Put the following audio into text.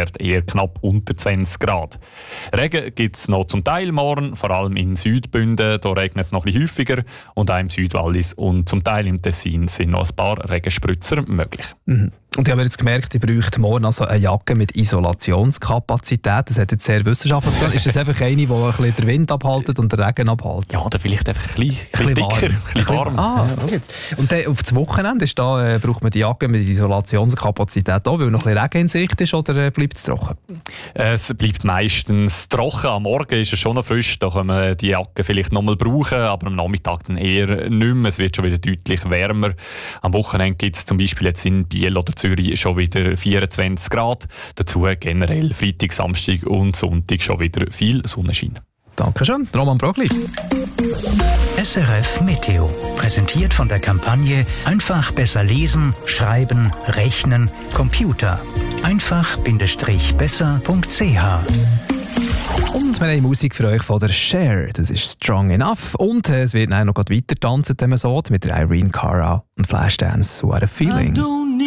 Mittelwert eher knapp unter 20 Grad. Regen gibt es noch zum Teil morgen, vor allem in Südbünden. Da regnet es noch ein bisschen häufiger. Und auch im Südwallis und zum Teil im Tessin sind noch ein paar Regenspritzer möglich. Mhm. Und ich habe jetzt gemerkt, ich bräuchte morgen also eine Jacke mit Isolationskapazität. Das hat jetzt sehr wissenschaftlich getan. Ist das einfach eine, die ein bisschen den Wind abhält und den Regen abhält? Ja, oder vielleicht einfach ein bisschen dicker, ein bisschen warm. Ah, okay. Und dann auf das Wochenende ist da, braucht man die Jacke mit Isolationskapazität auch, weil noch ein bisschen Regen in Sicht ist, oder bleibt es trocken? Es bleibt meistens trocken. Am Morgen ist es schon noch frisch, da können wir die Jacke vielleicht noch mal brauchen, aber am Nachmittag dann eher nicht mehr. Es wird schon wieder deutlich wärmer. Am Wochenende gibt es zum Beispiel jetzt in Biel oder Zürich schon wieder 24 Grad. Dazu generell Freitag, Samstag und Sonntag schon wieder viel Sonnenschein. Dankeschön, Roman Brogli. SRF Meteo. Präsentiert von der Kampagne Einfach besser lesen, schreiben, rechnen, Computer. Einfach-besser.ch. Und wir haben Musik für euch von der Cher. Das ist Strong Enough. Und es wird noch weiter tanzen, mit der Irene Cara und Flashdance. What a Feeling.